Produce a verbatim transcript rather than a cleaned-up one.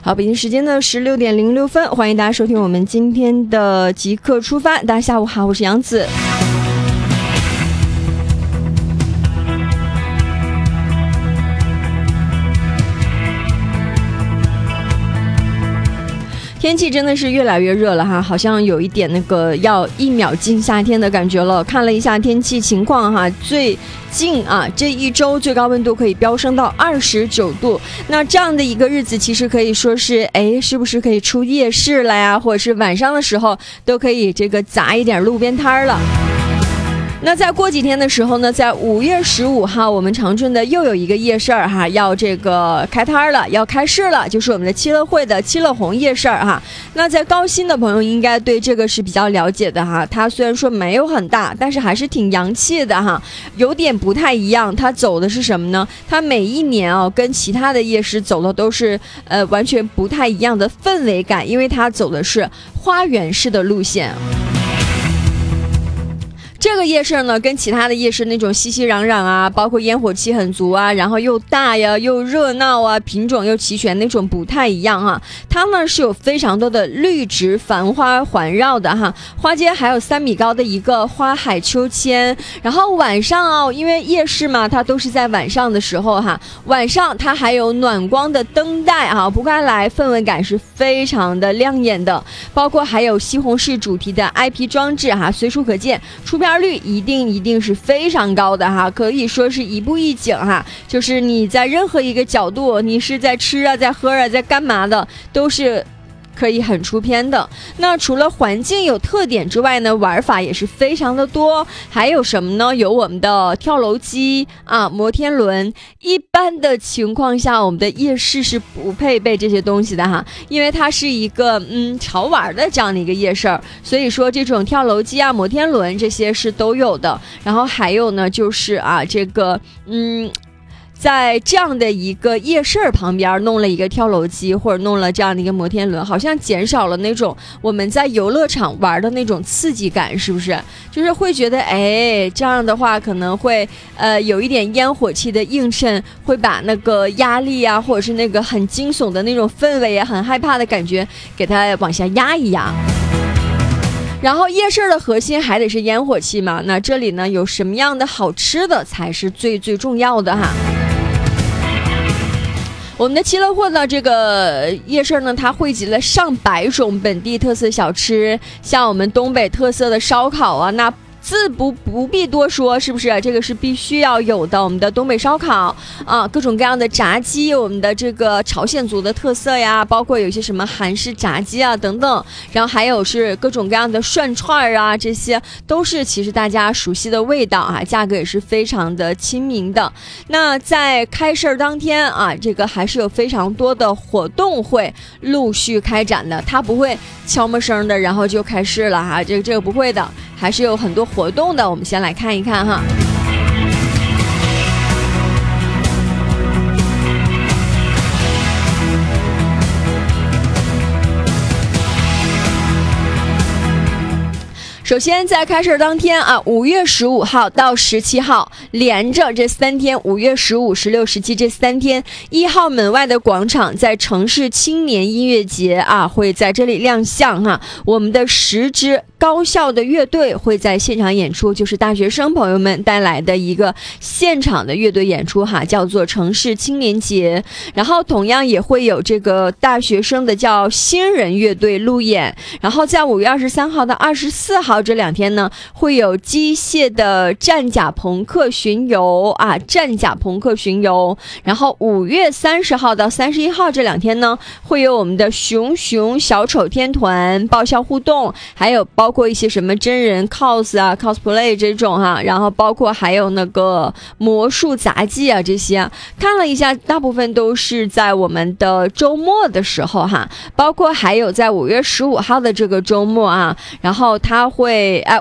好，北京时间的十六点零六分，欢迎大家收听我们今天的即刻出发。大家下午好，我是杨子。天气真的是越来越热了哈，好像有一点那个要一秒进夏天的感觉了。看了一下天气情况哈，最近啊这一周最高温度可以飙升到二十九度。那这样的一个日子，其实可以说是，哎，是不是可以出夜市了呀？或者是晚上的时候都可以这个砸一点路边摊了。那再过几天的时候呢，在五月十五号，我们长春的又有一个夜市儿哈，要这个开摊了，要开市了，就是我们的七乐会的七乐红夜市儿哈。那在高新的朋友应该对这个是比较了解的哈，它虽然说没有很大，但是还是挺洋气的哈，有点不太一样。它走的是什么呢？它每一年啊，跟其他的夜市走的都是呃完全不太一样的氛围感，因为它走的是花园式的路线。这个夜市呢，跟其他的夜市那种熙熙攘攘啊，包括烟火气很足啊，然后又大呀，又热闹啊，品种又齐全那种不太一样哈。它呢是有非常多的绿植繁花环绕的哈，花街还有三米高的一个花海秋千。然后晚上啊，因为夜市嘛，它都是在晚上的时候哈，晚上它还有暖光的灯带啊，不该来氛围感是非常的亮眼的，包括还有西红柿主题的 I P 装置哈，随处可见，出片率一定一定是非常高的哈，可以说是一步一景哈，就是你在任何一个角度，你是在吃啊，在喝啊，在干嘛的，都是可以很出片的。那除了环境有特点之外呢，玩法也是非常的多。还有什么呢？有我们的跳楼机啊，摩天轮。一般的情况下，我们的夜市是不配备这些东西的哈，因为它是一个嗯潮玩的这样的一个夜市，所以说这种跳楼机啊、摩天轮这些是都有的。然后还有呢，就是啊这个嗯。在这样的一个夜市旁边弄了一个跳楼机，或者弄了这样的一个摩天轮，好像减少了那种我们在游乐场玩的那种刺激感，是不是？就是会觉得，哎，这样的话可能会呃有一点烟火气的映衬，会把那个压力啊，或者是那个很惊悚的那种氛围啊，很害怕的感觉，给它往下压一压。然后夜市的核心还得是烟火气嘛，那这里呢有什么样的好吃的才是最最重要的哈。我们的七乐会呢，这个夜市呢，它汇集了上百种本地特色小吃，像我们东北特色的烧烤啊，那自不不必多说，是不是？这个是必须要有的。我们的东北烧烤啊，各种各样的炸鸡，我们的这个朝鲜族的特色呀，包括有一些什么韩式炸鸡啊等等，然后还有是各种各样的涮串啊，这些都是其实大家熟悉的味道啊，价格也是非常的亲民的。那在开市当天啊，这个还是有非常多的活动会陆续开展的，它不会悄没声的然后就开市了哈，这个这个不会的，还是有很多活动的。我们先来看一看哈。首先在开市当天啊，五月十五号到十七号，连着这三天，五月十五、十六、十七这三天，一号门外的广场在城市青年音乐节啊，会在这里亮相哈。我们的十支高校的乐队会在现场演出，就是大学生朋友们带来的一个现场的乐队演出哈，叫做城市青年节。然后同样也会有这个大学生的叫新人乐队路演。然后在五月二十三号到二十四号这两天呢，会有机械的战甲朋克巡游啊，战甲朋克巡游。然后五月三十号到三十一号这两天呢，会有我们的熊熊小丑天团爆笑互动，还有包括一些什么真人 cos 啊 cosplay 这种哈，然后包括还有那个魔术杂技啊这些，看了一下，大部分都是在我们的周末的时候哈，包括还有在五月十五号的这个周末啊，然后它会哎